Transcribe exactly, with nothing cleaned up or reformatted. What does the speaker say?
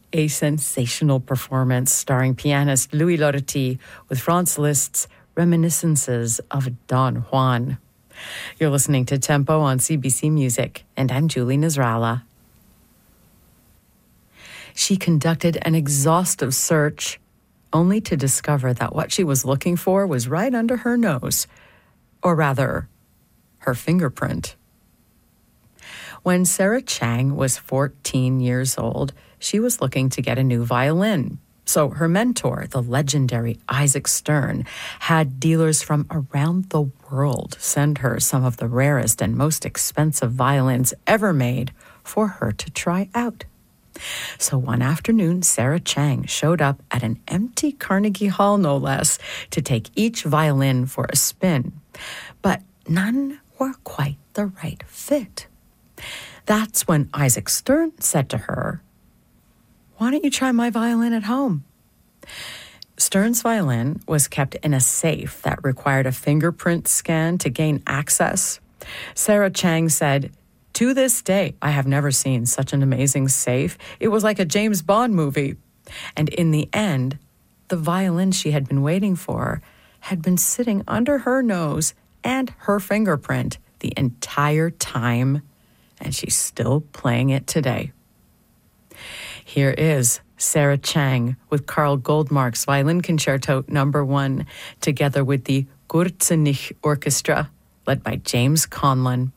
A sensational performance starring pianist Louis Loretti with Franz Liszt's Reminiscences of Don Juan. You're listening to Tempo on C B C Music, and I'm Julie Nasrallah. She conducted an exhaustive search, only to discover that what she was looking for was right under her nose, or rather, her fingerprint. When Sarah Chang was fourteen years old, she was looking to get a new violin. So her mentor, the legendary Isaac Stern, had dealers from around the world send her some of the rarest and most expensive violins ever made for her to try out. So one afternoon, Sarah Chang showed up at an empty Carnegie Hall, no less, to take each violin for a spin. But none were quite the right fit. That's when Isaac Stern said to her, "Why don't you try my violin at home?" Stern's violin was kept in a safe that required a fingerprint scan to gain access. Sarah Chang said, "To this day, I have never seen such an amazing safe. It was like a James Bond movie." And in the end, the violin she had been waiting for had been sitting under her nose and her fingerprint the entire time, and she's still playing it today. Here is Sarah Chang with Carl Goldmark's Violin Concerto Number One, together with the Gurzenich Orchestra, led by James Conlon.